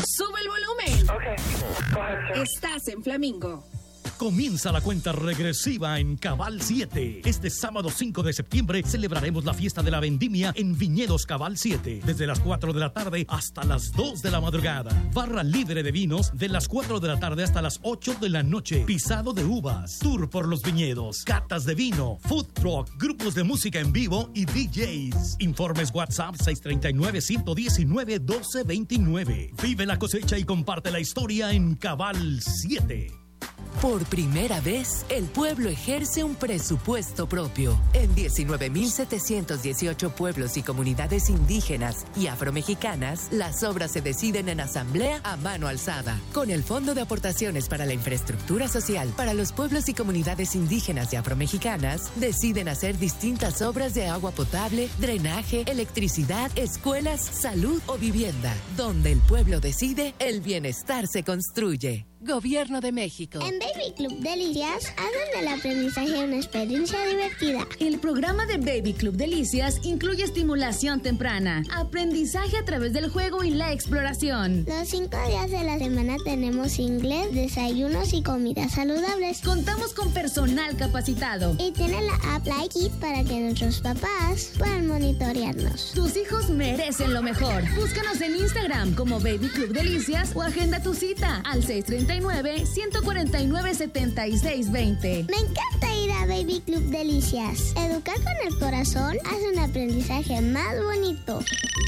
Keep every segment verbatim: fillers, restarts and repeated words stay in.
Sube el volumen. Okay. Go ahead, sir. Estás en Flamingo. Comienza la cuenta regresiva en Cabal siete. Este sábado cinco de septiembre celebraremos la fiesta de la vendimia en Viñedos Cabal siete. Desde las cuatro de la tarde hasta las dos de la madrugada. Barra libre de vinos de las cuatro de la tarde hasta las ocho de la noche. Pisado de uvas. Tour por los viñedos. Catas de vino. Food truck. Grupos de música en vivo y D Js. Informes WhatsApp seis tres nueve, uno uno nueve, uno dos dos nueve. Vive la cosecha y comparte la historia en Cabal siete. Por primera vez, el pueblo ejerce un presupuesto propio. En diecinueve mil setecientos dieciocho pueblos y comunidades indígenas y afromexicanas, las obras se deciden en asamblea a mano alzada. Con el Fondo de Aportaciones para la Infraestructura Social para los pueblos y comunidades indígenas y afromexicanas, deciden hacer distintas obras de agua potable, drenaje, electricidad, escuelas, salud o vivienda. Donde el pueblo decide, el bienestar se construye. Gobierno de México. En Baby Club Delicias hacen del aprendizaje una experiencia divertida. El programa de Baby Club Delicias incluye estimulación temprana, aprendizaje a través del juego y la exploración. Los cinco días de la semana tenemos inglés, desayunos y comidas saludables. Contamos con personal capacitado. Y tiene la app Like It para que nuestros papás puedan monitorearnos. Tus hijos merecen lo mejor. Búscanos en Instagram como Baby Club Delicias o agenda tu cita al seis tres nueve, uno cuatro nueve, siete seis dos cero. Me encanta ir a Baby Club Delicias. Educar con el corazón hace un aprendizaje más bonito.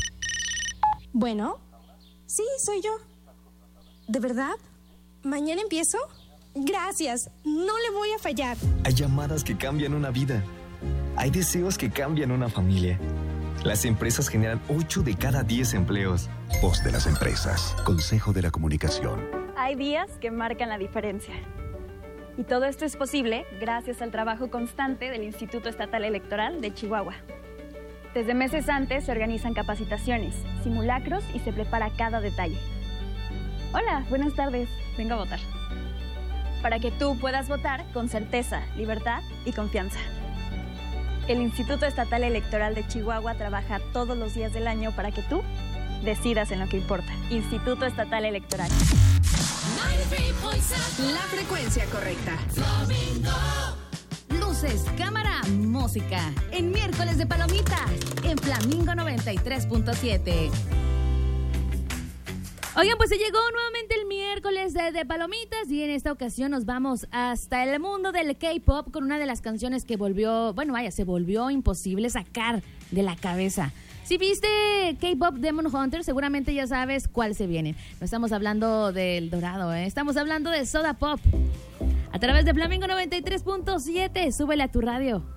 Bueno, sí, soy yo. ¿De verdad? ¿Mañana empiezo? Gracias, no le voy a fallar. Hay llamadas que cambian una vida. Hay deseos que cambian una familia. Las empresas generan ocho de cada diez empleos. Voz de las empresas. Consejo de la Comunicación. Hay días que marcan la diferencia. Y todo esto es posible gracias al trabajo constante del Instituto Estatal Electoral de Chihuahua. Desde meses antes se organizan capacitaciones, simulacros y se prepara cada detalle. Hola, buenas tardes. Vengo a votar. Para que tú puedas votar con certeza, libertad y confianza. El Instituto Estatal Electoral de Chihuahua trabaja todos los días del año para que tú decidas en lo que importa. Instituto Estatal Electoral. La frecuencia correcta. Luces, cámara, música. En miércoles de palomitas, en Flamingo noventa y tres punto siete. Oigan, pues se llegó nuevamente el miércoles de, de palomitas y en esta ocasión nos vamos hasta el mundo del K-pop con una de las canciones que volvió, bueno, vaya, se volvió imposible sacar de la cabeza. Si viste K-pop Demon Hunter, seguramente ya sabes cuál se viene. No estamos hablando del Dorado, ¿eh? Estamos hablando de Soda Pop. A través de Flamingo noventa y tres punto siete, súbele a tu radio.